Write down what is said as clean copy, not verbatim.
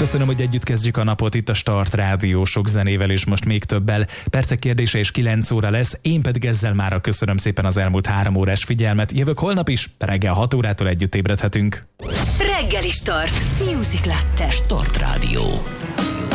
Köszönöm, hogy együtt kezdjük a napot itt a Start Rádió sok zenével és most még többel. Percek kérdése és 9 óra lesz, én pedig ezzel mára köszönöm szépen az elmúlt 3 órás figyelmet. Jövök holnap is, reggel 6 órától együtt ébredhetünk. Reggeli Start. Music Latte. Start Rádió.